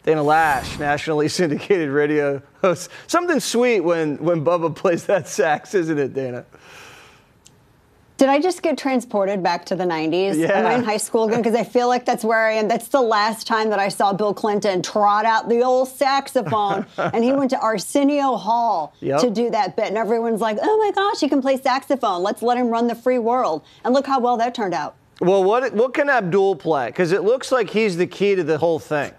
Dana Lash, nationally syndicated radio host. Something sweet when Bubba plays that sax, isn't it, Dana? Did I just get transported back to the 90s? Yeah. Am I in high school again? Because I feel like that's where I am. That's the last time that I saw Bill Clinton trot out the old saxophone. And he went to Arsenio Hall to do that bit. And everyone's like, oh my gosh, he can play saxophone. Let's let him run the free world. And look how well that turned out. Well, what can Abdul play? Because it looks like he's the key to the whole thing.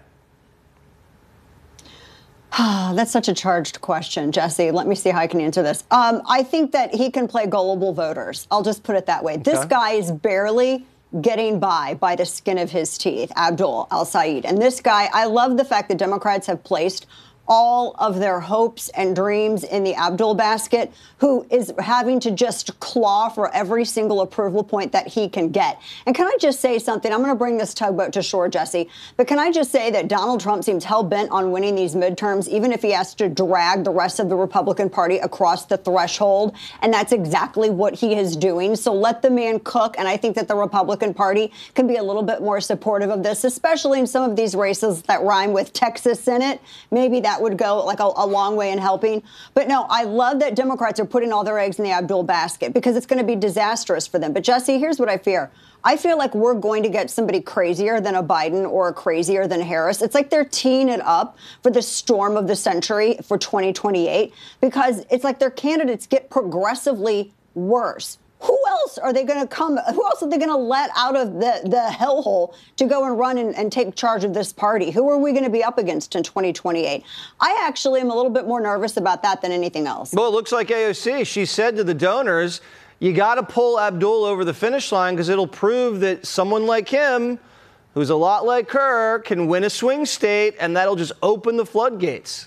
That's such a charged question, Jesse. Let me see how I can answer this. I think that he can play gullible voters. I'll just put it that way. Okay. This guy is barely getting by the skin of his teeth, Abdul al-Sayed. And this guy, I love the fact that Democrats have placed all of their hopes and dreams in the Abdul basket, who is having to just claw for every single approval point that he can get. And can I just say something? I'm going to bring this tugboat to shore, Jesse. But can I just say that Donald Trump seems hell-bent on winning these midterms, even if he has to drag the rest of the Republican Party across the threshold. And that's exactly what he is doing. So let the man cook. And I think that the Republican Party can be a little bit more supportive of this, especially in some of these races that rhyme with Texas in it. Maybe that would go like a long way in helping. But no, I love that Democrats are putting all their eggs in the Abdul basket because it's going to be disastrous for them. But Jesse, here's what I fear. I feel like we're going to get somebody crazier than a Biden or crazier than Harris. It's like they're teeing it up for the storm of the century for 2028 because it's like their candidates get progressively worse. Who else are they going to come? Who else are they going to let out of the hellhole to go and run and take charge of this party? Who are we going to be up against in 2028? I actually am a little bit more nervous about that than anything else. Well, it looks like AOC. She said to the donors, you got to pull Abdul over the finish line because it'll prove that someone like him, who's a lot like her, can win a swing state, and that'll just open the floodgates.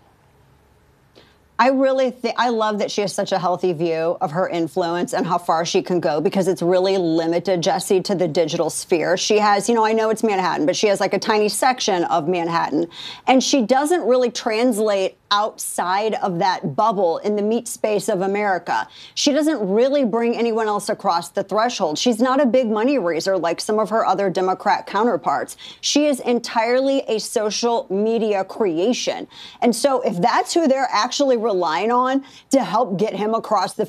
I love that she has such a healthy view of her influence and how far she can go because it's really limited, Jesse, to the digital sphere. She has, I know it's Manhattan, but she has like a tiny section of Manhattan. And she doesn't really translate outside of that bubble in the meat space of America. She doesn't really bring anyone else across the threshold. She's not a big money raiser like some of her other Democrat counterparts. She is entirely a social media creation. And so if that's who they're actually relying on to help get him across the